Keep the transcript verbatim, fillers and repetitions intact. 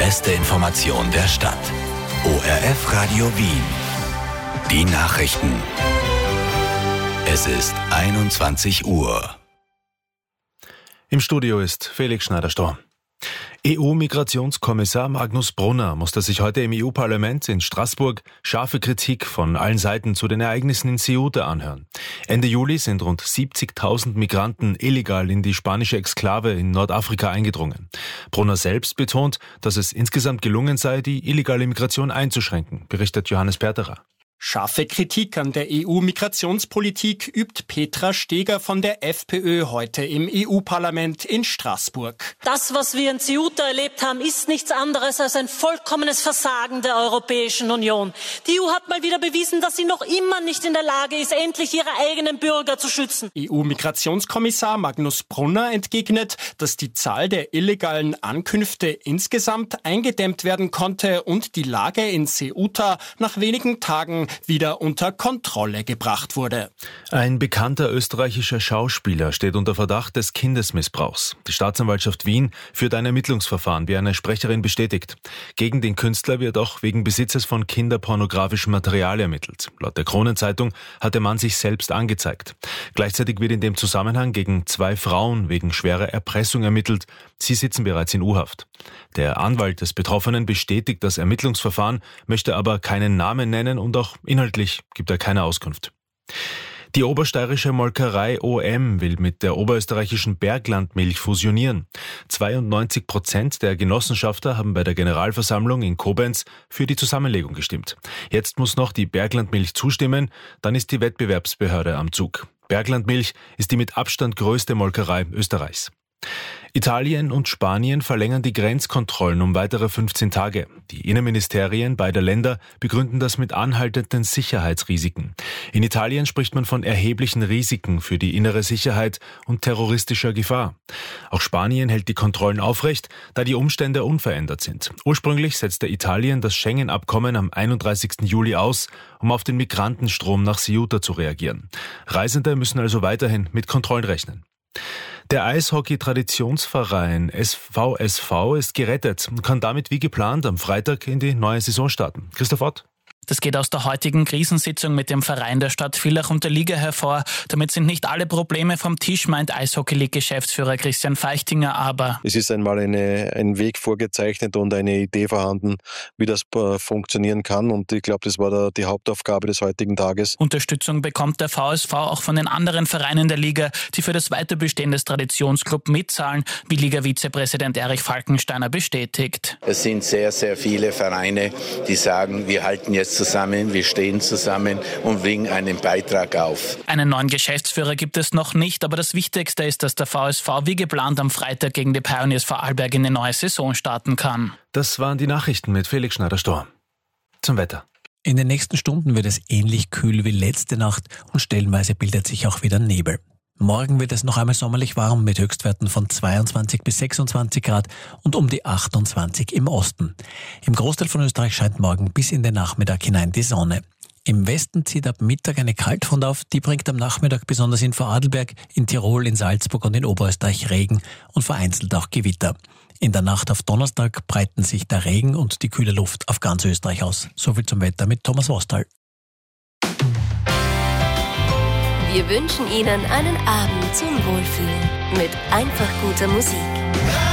beste Information der Stadt. O R F Radio Wien. Die Nachrichten. Es ist einundzwanzig Uhr. Im Studio ist Felix Schneider-Storr. E U-Migrationskommissar Magnus Brunner musste sich heute im E U-Parlament in Straßburg scharfe Kritik von allen Seiten zu den Ereignissen in Ceuta anhören. Ende Juli sind rund siebzigtausend Migranten illegal in die spanische Exklave in Nordafrika eingedrungen. Brunner selbst betont, dass es insgesamt gelungen sei, die illegale Migration einzuschränken, berichtet Johannes Perterer. Scharfe Kritik an der E U-Migrationspolitik übt Petra Steger von der FPÖ heute im E U-Parlament in Straßburg. Das, was wir in Ceuta erlebt haben, ist nichts anderes als ein vollkommenes Versagen der Europäischen Union. Die E U hat mal wieder bewiesen, dass sie noch immer nicht in der Lage ist, endlich ihre eigenen Bürger zu schützen. E U-Migrationskommissar Magnus Brunner entgegnet, dass die Zahl der illegalen Ankünfte insgesamt eingedämmt werden konnte und die Lage in Ceuta nach wenigen Tagen wieder unter Kontrolle gebracht wurde. Ein bekannter österreichischer Schauspieler steht unter Verdacht des Kindesmissbrauchs. Die Staatsanwaltschaft Wien führt ein Ermittlungsverfahren, wie eine Sprecherin bestätigt. Gegen den Künstler wird auch wegen Besitzes von kinderpornografischem Material ermittelt. Laut der Kronenzeitung hat der Mann sich selbst angezeigt. Gleichzeitig wird in dem Zusammenhang gegen zwei Frauen wegen schwerer Erpressung ermittelt. Sie sitzen bereits in U-Haft. Der Anwalt des Betroffenen bestätigt das Ermittlungsverfahren, möchte aber keinen Namen nennen und auch inhaltlich gibt er keine Auskunft. Die obersteirische Molkerei O M will mit der oberösterreichischen Berglandmilch fusionieren. zweiundneunzig Prozent der Genossenschafter haben bei der Generalversammlung in Koblenz für die Zusammenlegung gestimmt. Jetzt muss noch die Berglandmilch zustimmen, dann ist die Wettbewerbsbehörde am Zug. Berglandmilch ist die mit Abstand größte Molkerei Österreichs. Italien und Spanien verlängern die Grenzkontrollen um weitere fünfzehn Tage. Die Innenministerien beider Länder begründen das mit anhaltenden Sicherheitsrisiken. In Italien spricht man von erheblichen Risiken für die innere Sicherheit und terroristischer Gefahr. Auch Spanien hält die Kontrollen aufrecht, da die Umstände unverändert sind. Ursprünglich setzte Italien das Schengen-Abkommen am einunddreißigsten Juli aus, um auf den Migrantenstrom nach Ceuta zu reagieren. Reisende müssen also weiterhin mit Kontrollen rechnen. Der Eishockey-Traditionsverein S V S V ist gerettet und kann damit wie geplant am Freitag in die neue Saison starten. Christoph Ott. Das geht aus der heutigen Krisensitzung mit dem Verein der Stadt Villach und der Liga hervor. Damit sind nicht alle Probleme vom Tisch, meint Eishockey-League-Geschäftsführer Christian Feichtinger, aber es ist einmal eine, ein Weg vorgezeichnet und eine Idee vorhanden, wie das äh, funktionieren kann, und ich glaube, das war da die Hauptaufgabe des heutigen Tages. Unterstützung bekommt der V S V auch von den anderen Vereinen der Liga, die für das Weiterbestehen des Traditionsclub mitzahlen, wie Liga-Vizepräsident Erich Falkensteiner bestätigt. Es sind sehr, sehr viele Vereine, die sagen, wir halten jetzt zusammen, wir stehen zusammen und bringen einen Beitrag auf. Einen neuen Geschäftsführer gibt es noch nicht, aber das Wichtigste ist, dass der V S V wie geplant am Freitag gegen die Pioneers Vorarlberg in die neue Saison starten kann. Das waren die Nachrichten mit Felix Schneider-Storr. Zum Wetter. In den nächsten Stunden wird es ähnlich kühl wie letzte Nacht und stellenweise bildet sich auch wieder Nebel. Morgen wird es noch einmal sommerlich warm mit Höchstwerten von zweiundzwanzig bis sechsundzwanzig Grad und um die achtundzwanzig im Osten. Im Großteil von Österreich scheint morgen bis in den Nachmittag hinein die Sonne. Im Westen zieht ab Mittag eine Kaltfront auf, die bringt am Nachmittag besonders in Vorarlberg, in Tirol, in Salzburg und in Oberösterreich Regen und vereinzelt auch Gewitter. In der Nacht auf Donnerstag breiten sich der Regen und die kühle Luft auf ganz Österreich aus. Soviel zum Wetter mit Thomas Wostal. Wir wünschen Ihnen einen Abend zum Wohlfühlen mit einfach guter Musik.